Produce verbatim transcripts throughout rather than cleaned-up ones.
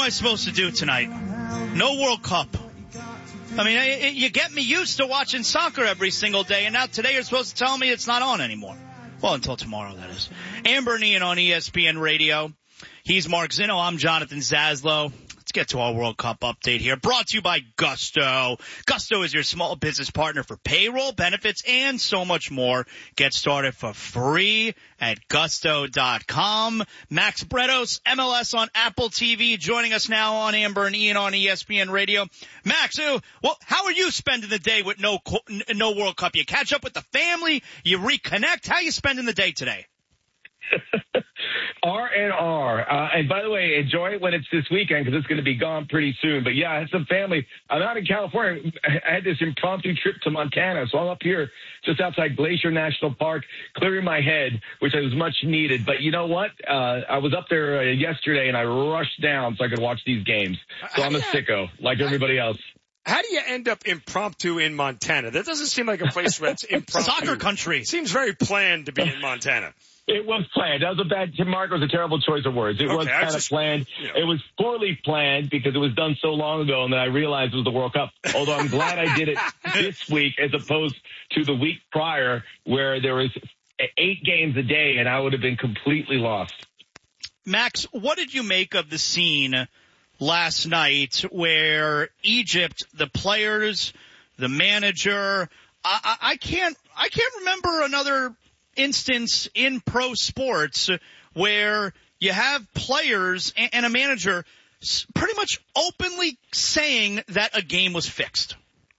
am I supposed to do tonight? No World Cup. I mean, it, it, you get me used to watching soccer every single day, and now today you're supposed to tell me it's not on anymore. Well, until tomorrow, that is. Amber and Ian on E S P N Radio. He's Mark Zinno. I'm Jonathan Zaslow. Let's get to our World Cup update here. Brought to you by Gusto. Gusto is your small business partner for payroll, benefits, and so much more. Get started for free at gusto dot com. Max Bretos, M L S on Apple T V, joining us now on Amber and Ian on E S P N Radio. Max, well, how are you spending the day with no no World Cup? You catch up with the family? You reconnect? How are you spending the day today? R and R. Uh, and by the way, enjoy it when it's this weekend because it's going to be gone pretty soon. But, yeah, I had some family. I'm out in California. I had this impromptu trip to Montana. So I'm up here just outside Glacier National Park, clearing my head, which was much needed. But you know what? Uh, I was up there uh, yesterday, and I rushed down so I could watch these games. So I'm a sicko, like everybody else. How do you end up impromptu in Montana? That doesn't seem like a place where it's impromptu. Soccer country. Seems very planned to be in Montana. It was planned. That was a bad, Tim Mark was a terrible choice of words. It okay, was kind just, of planned. You know. It was poorly planned because it was done so long ago and then I realized it was the World Cup. Although I'm glad I did it this week as opposed to the week prior where there was eight games a day and I would have been completely lost. Max, what did you make of the scene last night where Egypt, the players, the manager, I, I, I can't, I can't remember another instance in pro sports where you have players and a manager pretty much openly saying that a game was fixed.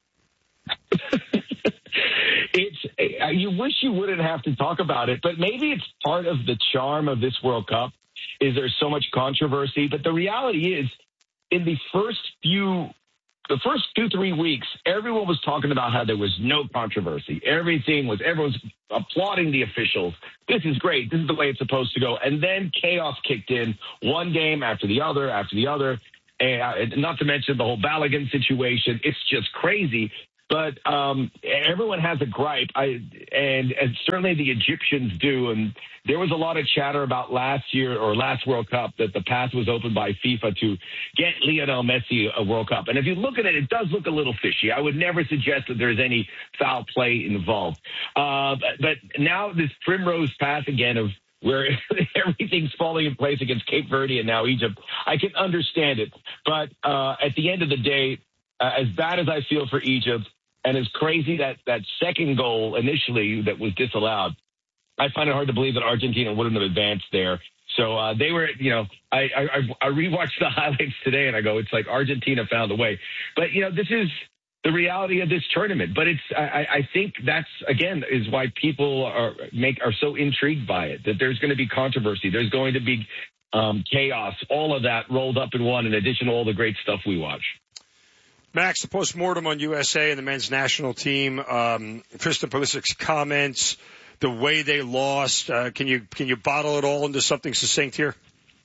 It's you wish you wouldn't have to talk about it, but maybe it's part of the charm of this World Cup is there's so much controversy. But the reality is, in the first few The first two, three weeks, everyone was talking about how there was no controversy. Everything was, everyone's applauding the officials. This is great. This is the way it's supposed to go. And then chaos kicked in, one game after the other, after the other. And not to mention the whole Balogun situation. It's just crazy. But um, everyone has a gripe, I, and, and certainly the Egyptians do. And there was a lot of chatter about last year or last World Cup that the path was opened by FIFA to get Lionel Messi a World Cup. And if you look at it, it does look a little fishy. I would never suggest that there's any foul play involved. Uh, but, but now this primrose path again of where everything's falling in place against Cape Verde and now Egypt, I can understand it. But uh, at the end of the day, uh, as bad as I feel for Egypt, and as crazy that that second goal initially that was disallowed, I find it hard to believe that Argentina wouldn't have advanced there. So uh, they were, you know, I, I, I rewatched the highlights today and I go, it's like Argentina found a way. But, you know, this is the reality of this tournament. But it's I, I think that's, again, is why people are make are so intrigued by it, that there's going to be controversy. There's going to be um, chaos, all of that rolled up in one in addition to all the great stuff we watch. Max, the postmortem on U S A and the men's national team, um, Tristan Pulisic's comments, the way they lost. Uh, can you can you bottle it all into something succinct here?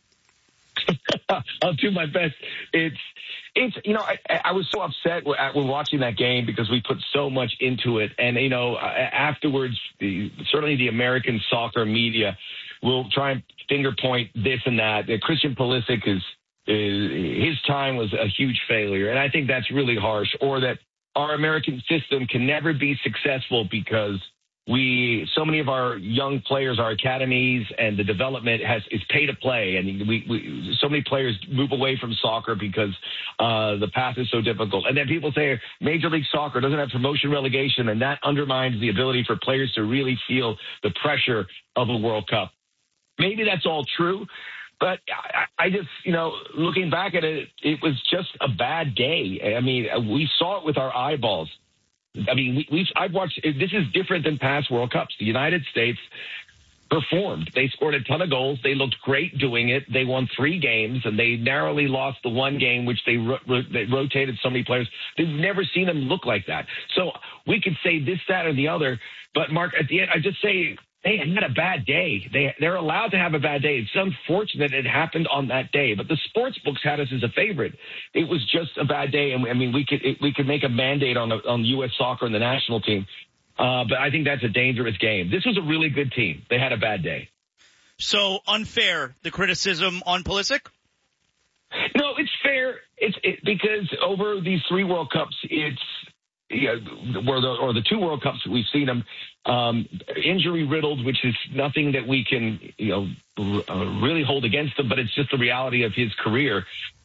I'll do my best. It's it's you know I, I was so upset when watching that game because we put so much into it, and you know afterwards, the, certainly the American soccer media will try and finger point this and that. Christian Pulisic is. His time was a huge failure, and I think that's really harsh, or that our American system can never be successful because we, so many of our young players, our academies and the development has is pay to play. And we, we so many players move away from soccer because uh, the path is so difficult. And then people say Major League Soccer doesn't have promotion relegation, and that undermines the ability for players to really feel the pressure of a World Cup. Maybe that's all true. But I, I just, you know, looking back at it, it was just a bad day. I mean, we saw it with our eyeballs. I mean, we, we've, I've watched, this is different than past World Cups. The United States performed. They scored a ton of goals. They looked great doing it. They won three games, and they narrowly lost the one game, which they, ro- they rotated so many players. They've never seen them look like that. So we could say this, that, or the other. But, Mark, at the end, I just say, they had a bad day. They, they're allowed to have a bad day. It's unfortunate it happened on that day, but the sports books had us as a favorite. It was just a bad day, and I mean, we could it, we could make a mandate on the, on U S soccer and the national team, uh, but I think that's a dangerous game. This was a really good team. They had a bad day. So unfair, the criticism on Pulisic? No, it's fair. It's it, because over these three World Cups, it's yeah, or the, or the two World Cups we've seen them um, injury riddled, which is nothing that we can you know uh, really hold against him, but it's just the reality of his career.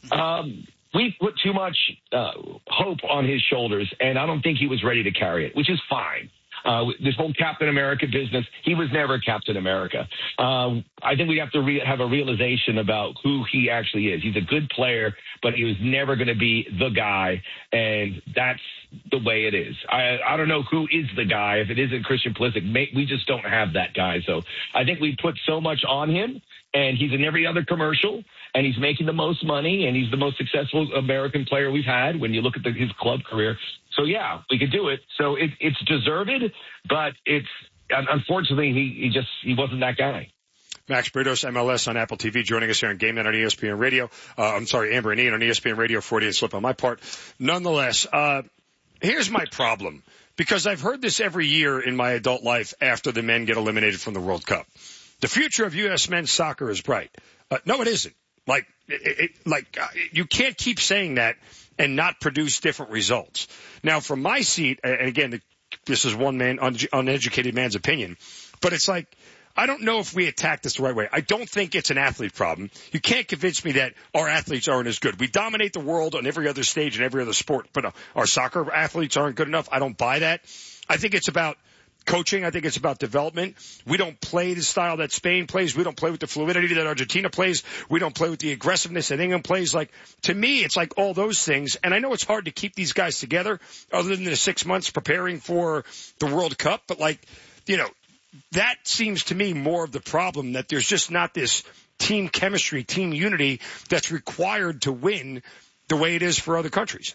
Um, we put too much uh, hope on his shoulders, and I don't think he was ready to carry it, which is fine. Uh, this whole Captain America business, he was never Captain America. Uh, I think we have to re- have a realization about who he actually is. He's a good player, but he was never going to be the guy, and that's the way it is. I, I don't know who is the guy. If it isn't Christian Pulisic, may, we just don't have that guy. So I think we put so much on him, and he's in every other commercial, and he's making the most money, and he's the most successful American player we've had when you look at the, his club career. So, yeah, we could do it. So it, it's deserved, but it's unfortunately he, he just he wasn't that guy. Max Britos, M L S on Apple T V, joining us here on Game Night on E S P N Radio. Uh, I'm sorry, Amber and Ian on E S P N Radio, forty-eight slip on my part. Nonetheless, uh, here's my problem, because I've heard this every year in my adult life after the men get eliminated from the World Cup. The future of U S men's soccer is bright. Uh, no, it isn't. Like, it, it, like uh, you can't keep saying that and not produce different results. Now, from my seat, and again, the, this is one man, un, uneducated man's opinion, but it's like, I don't know if we attack this the right way. I don't think it's an athlete problem. You can't convince me that our athletes aren't as good. We dominate the world on every other stage and every other sport, but uh, our soccer athletes aren't good enough. I don't buy that. I think it's about coaching. I think it's about development. We don't play the style that Spain plays. We don't play with the fluidity that Argentina plays. We don't play with the aggressiveness that England plays. Like, to me, it's like all those things. And I know it's hard to keep these guys together other than the six months preparing for the World Cup. But, like, you know, that seems to me more of the problem, that there's just not this team chemistry, team unity that's required to win the way it is for other countries.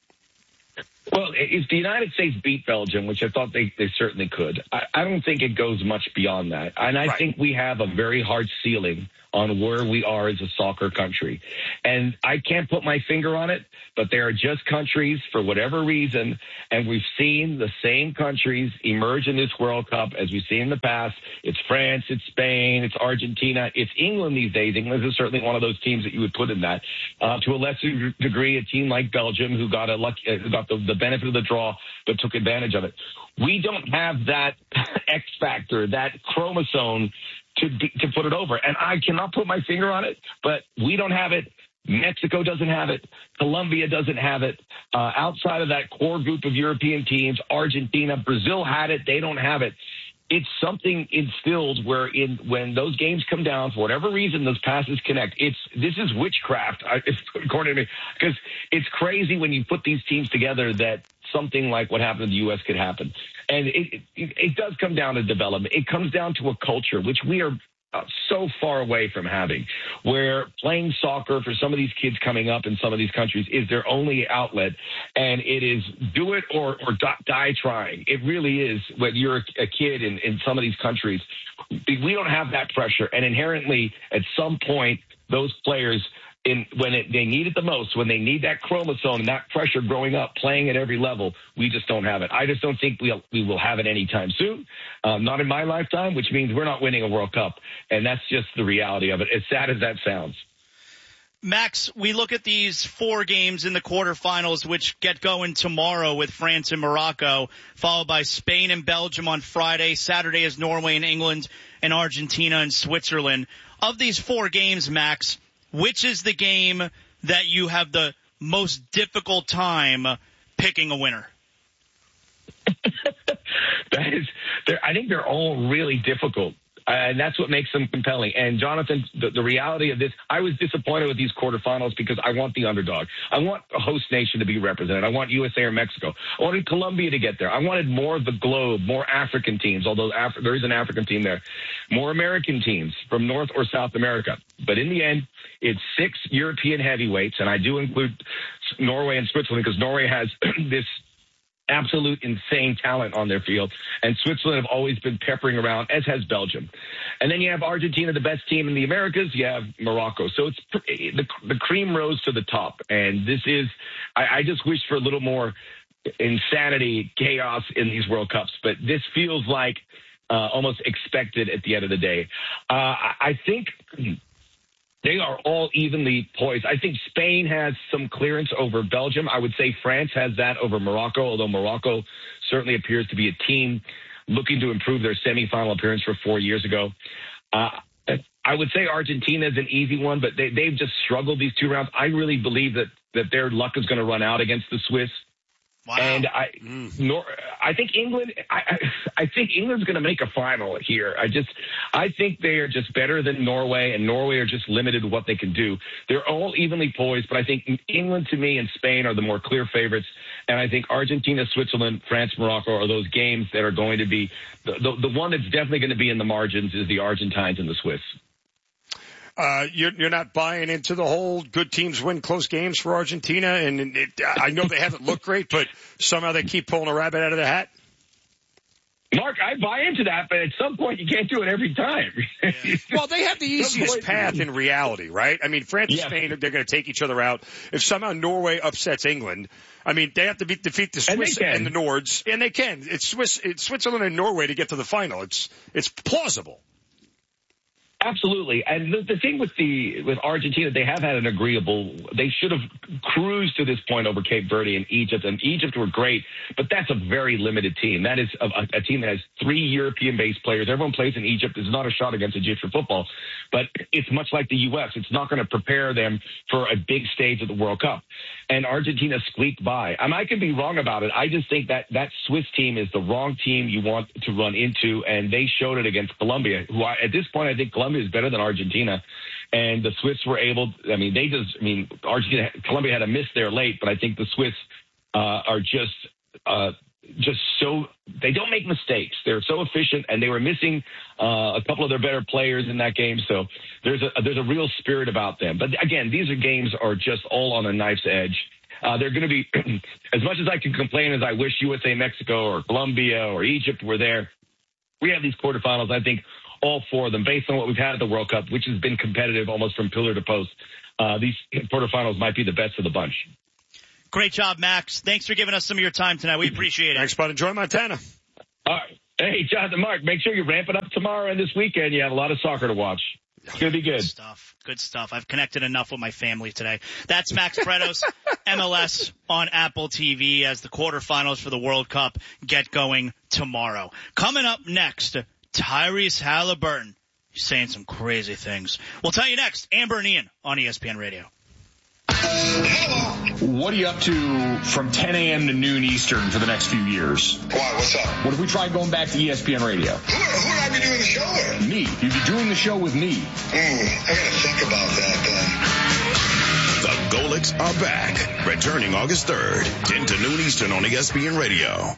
Well, if the United States beat Belgium, which I thought they, they certainly could, I, I don't think it goes much beyond that. And I right. think we have a very hard ceiling on where we are as a soccer country. And I can't put my finger on it, but there are just countries for whatever reason, and we've seen the same countries emerge in this World Cup as we've seen in the past. It's France, it's Spain, it's Argentina, it's England these days. England is certainly one of those teams that you would put in that. Uh, to a lesser degree, a team like Belgium, who got a lucky, uh, who got the, the benefit of the draw, but took advantage of it. We don't have that X factor, that chromosome to be, to put it over. And I cannot put my finger on it, but we don't have it. Mexico doesn't have it. Colombia doesn't have it. Uh, outside of that core group of European teams, Argentina, Brazil had it. They don't have it. It's something instilled where in when those games come down, for whatever reason, those passes connect. It's this is witchcraft, according to me, because it's crazy when you put these teams together that something like what happened in the U S could happen. And it, it, it does come down to development. It comes down to a culture, which we are uh, so far away from having, where playing soccer for some of these kids coming up in some of these countries is their only outlet. And it is do it or, or die trying. It really is when you're a kid in, in some of these countries. We don't have that pressure. And inherently, at some point, those players – In, when it, they need it the most, when they need that chromosome and that pressure growing up, playing at every level, we just don't have it. I just don't think we'll, we will have it anytime soon, um, not in my lifetime, which means we're not winning a World Cup. And that's just the reality of it, as sad as that sounds. Max, we look at these four games in the quarterfinals, which get going tomorrow with France and Morocco, followed by Spain and Belgium on Friday. Saturday is Norway and England, and Argentina and Switzerland. Of these four games, Max, which is the game that you have the most difficult time picking a winner? That is, I think they're all really difficult. Uh, and that's what makes them compelling. And, Jonathan, the, the reality of this, I was disappointed with these quarterfinals because I want the underdog. I want a host nation to be represented. I want U S A or Mexico. I wanted Colombia to get there. I wanted more of the globe, more African teams, although Af- there is an African team there, more American teams from North or South America. But in the end, it's six European heavyweights, and I do include Norway and Switzerland because Norway has this absolute insane talent on their field. And Switzerland have always been peppering around, as has Belgium. And then you have Argentina, the best team in the Americas. You have Morocco. So it's the, the cream rose to the top. And this is, I, I just wish for a little more insanity, chaos in these World Cups. But this feels like uh, almost expected at the end of the day. Uh, I think They are all evenly poised. I think Spain has some clearance over Belgium. I would say France has that over Morocco, although Morocco certainly appears to be a team looking to improve their semifinal appearance from four years ago. Uh, I would say Argentina is an easy one, but they, they've just struggled these two rounds. I really believe that, that their luck is going to run out against the Swiss. Wow. And I, mm. nor, I think England, I, I, I think England's going to make a final here. I just, I think they are just better than Norway, and Norway are just limited to what they can do. They're all evenly poised, but I think England, to me, and Spain are the more clear favorites. And I think Argentina, Switzerland, France, Morocco are those games that are going to be the, the, the one that's definitely going to be in the margins is the Argentines and the Swiss. Uh, you're, you're not buying into the whole good teams win close games for Argentina, and it, I know they haven't looked great, but somehow they keep pulling a rabbit out of the hat. Mark, I buy into that, but at some point you can't do it every time. Well, they have the easiest path in reality, right? I mean, France and yeah. Spain, they're going to take each other out. If somehow Norway upsets England, I mean, they have to beat, defeat the Swiss and, and the Nords, and they can. It's Swiss, it's Switzerland and Norway to get to the final. It's it's plausible. Absolutely. And the, the thing with the with Argentina, they have had an agreeable, they should have cruised to this point over Cape Verde and Egypt. And Egypt were great, but that's a very limited team. That is a, a team that has three European-based players. Everyone plays in Egypt. It's not a shot against Egyptian football, but it's much like the U S. It's not going to prepare them for a big stage at the World Cup. And Argentina squeaked by. I mean, I could be wrong about it. I just think that that Swiss team is the wrong team you want to run into, and they showed it against Colombia, who I, at this point I think Colombia is better than Argentina. And the Swiss were able, I mean, they just, I mean, Argentina, Colombia had a miss there late, but I think the Swiss uh, are just, uh, just so, they don't make mistakes. They're so efficient, and they were missing uh, a couple of their better players in that game. So there's a, there's a real spirit about them. But again, these are games are just all on a knife's edge. Uh, they're going to be, as much as I can complain as I wish U S A, Mexico, or Colombia, or Egypt were there, we have these quarterfinals, I think, all four of them, based on what we've had at the World Cup, which has been competitive almost from pillar to post. Uh, these quarterfinals might be the best of the bunch. Great job, Max. Thanks for giving us some of your time tonight. We appreciate it. Thanks, bud. Enjoy Montana. All right. Hey, Jonathan, Mark, make sure you ramp it up tomorrow and this weekend. You have a lot of soccer to watch. It's going to be good. Good stuff. Good stuff. I've connected enough with my family today. That's Max Bretos, M L S on Apple T V as the quarterfinals for the World Cup get going tomorrow. Coming up next, Tyrese Halliburton. He's saying some crazy things. We'll tell you next. Amber and Ian on E S P N Radio. What are you up to from ten a.m. to noon Eastern for the next few years? Why? What's up? What if we tried going back to E S P N Radio? Who, who would I be doing the show with? Me. You'd be doing the show with me. Hmm, I gotta think about that then. The Golics are back. Returning August third, ten to noon Eastern on E S P N Radio.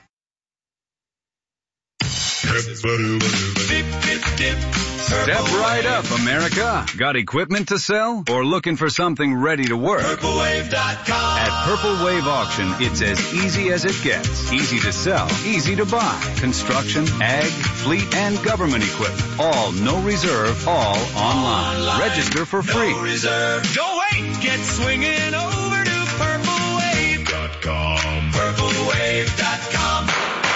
Step right up, America. Got equipment to sell or looking for something ready to work? Purple Wave dot com. At Purple Wave Auction, it's as easy as it gets. Easy to sell, easy to buy. Construction, ag, fleet, and government equipment. All no reserve, all online. online. Register for free. No reserve. Don't wait. Get swinging over to purple wave dot com. purple wave dot com.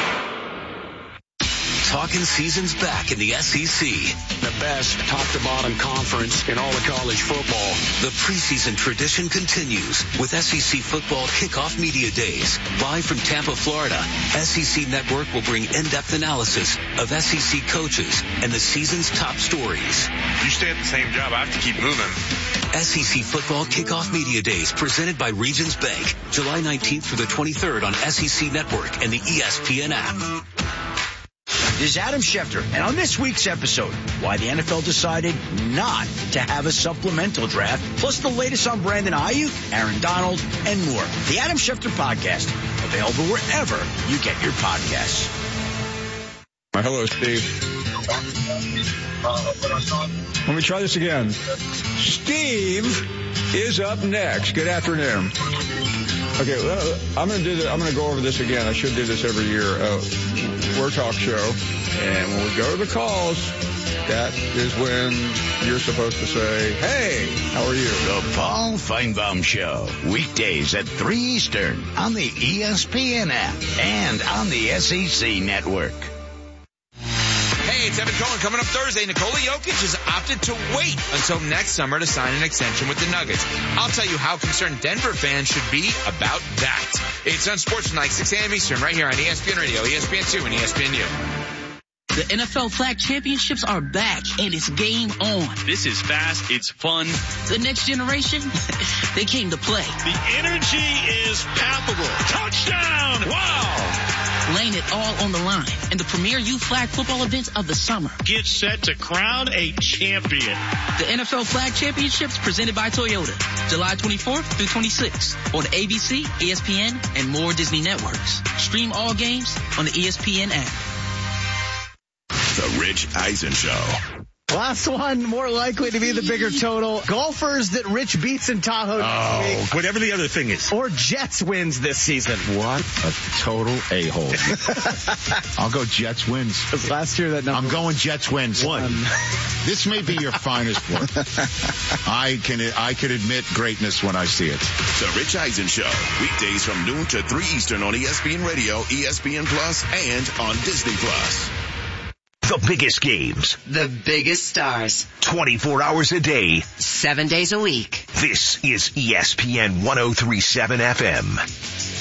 Talking season's back in the S E C. The best top-to-bottom conference in all of college football. The preseason tradition continues with S E C Football Kickoff Media Days. Live from Tampa, Florida, S E C Network will bring in-depth analysis of S E C coaches and the season's top stories. You stay at the same job, I have to keep moving. S E C Football Kickoff Media Days presented by Regions Bank. July nineteenth through the twenty-third on S E C Network and the E S P N app. This is Adam Schefter, and on this week's episode, why the N F L decided not to have a supplemental draft, plus the latest on Brandon Ayuk, Aaron Donald, and more. The Adam Schefter Podcast, available wherever you get your podcasts. Hello, Steve. Let me try this again. Steve is up next. Good afternoon. Okay, well, I'm going to do the, I'm going to go over this again. I should do this every year. Uh, we're a talk show, and when we go to the calls, that is when you're supposed to say, hey, how are you? The Paul Feinbaum Show, weekdays at three Eastern on the E S P N app and on the S E C Network. Hey, it's Evan Cohen. Coming up Thursday, Nikola Jokic has opted to wait until next summer to sign an extension with the Nuggets. I'll tell you how concerned Denver fans should be about that. It's on Sports Tonight, six a.m. Eastern, right here on E S P N Radio, E S P N two, and E S P N U. The N F L Flag Championships are back, and it's game on. This is fast. It's fun. The next generation, they came to play. The energy is palpable. Touchdown! Wow! Laying it all on the line in the premier youth flag football events of the summer. Get set to crown a champion. The N F L Flag Championships presented by Toyota, July twenty-fourth through twenty-sixth on A B C, E S P N, and more Disney networks. Stream all games on the E S P N app. The Rich Eisen Show. Last one, more likely to be the bigger total. Golfers that Rich beats in Tahoe oh, next week. Whatever the other thing is. Or Jets wins this season. What a total a-hole. I'll go Jets wins. Because last year that number. I'm going Jets wins. One. Um, this may be your finest work. I can I can admit greatness when I see it. The Rich Eisen Show. Weekdays from noon to three Eastern on E S P N Radio, E S P N Plus, and on Disney Plus. The biggest games. The biggest stars. twenty-four hours a day. Seven days a week. This is E S P N one oh three point seven F M.